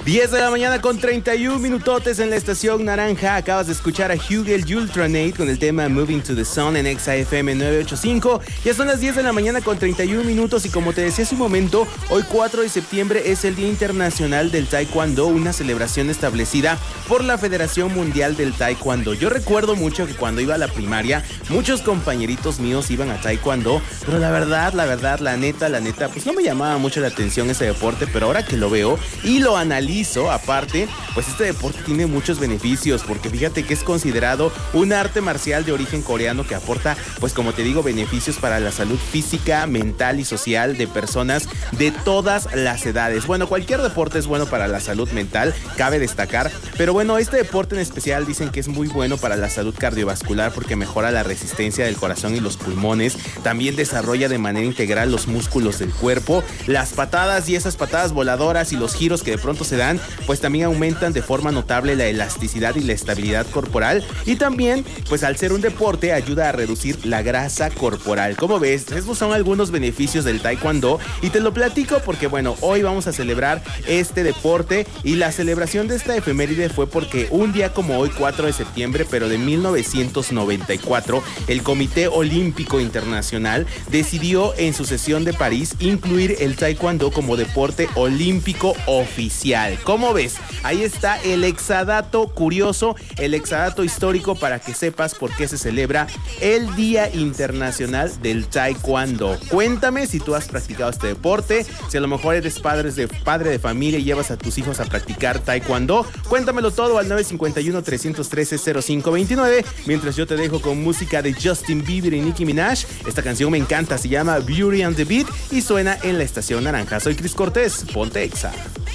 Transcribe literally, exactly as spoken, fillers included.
diez de la mañana con treinta y un minutotes en la estación naranja. Acabas de escuchar a Hugel Ultranate con el tema Moving to the Sun en Exa F M novecientos ochenta y cinco. Ya son las diez de la mañana con treinta y un minutos y como te decía hace un momento, hoy cuatro de septiembre es el Día Internacional del Taekwondo, una celebración establecida por la Federación Mundial del Taekwondo. Yo recuerdo mucho que cuando iba a la primaria, muchos compañeritos míos iban a Taekwondo, pero la verdad, la verdad, la neta, la neta, pues no me llamaba mucho la atención ese deporte, pero ahora que lo veo y lo analizo, aparte, pues este deporte tiene muchos beneficios, porque fíjate que es considerado un arte marcial de origen coreano que aporta, pues como te digo, beneficios para la salud física, mental y social de personas de todas las edades. Bueno, cualquier deporte es bueno para la salud mental, cabe destacar, pero bueno, este deporte en especial dicen que es muy bueno para la salud cardiovascular porque mejora la resistencia del corazón y los pulmones, también desarrolla de manera integral los músculos del cuerpo, las patadas y esas patadas voladoras y los giros que de pronto se dan, pues también aumentan de forma notable la elasticidad y la estabilidad corporal, y también, pues al ser un deporte, ayuda a reducir la grasa corporal. ¿Cómo ves? Esos son algunos beneficios del Taekwondo y te lo platico porque, bueno, hoy vamos a celebrar este deporte y la celebración de esta efeméride fue porque un día como hoy, cuatro de septiembre, pero de mil novecientos noventa y cuatro, el Comité Olímpico Internacional decidió en su sesión de París incluir el Taekwondo como deporte olímpico oficial. ¿Cómo ves? Ahí está el exadato curioso, el exadato histórico para que sepas por qué se celebra el Día Internacional del Taekwondo. Cuéntame si tú has practicado este deporte, si a lo mejor eres padre de, padre de familia y llevas a tus hijos a practicar Taekwondo. Cuéntamelo todo al nueve cinco uno, tres uno tres, cero cinco dos nueve, mientras yo te dejo con música de Justin Bieber y Nicki Minaj. Esta canción me encanta, se llama Beauty and the Beat y suena en la estación naranja. Soy Chris Cortés, ponte Exa.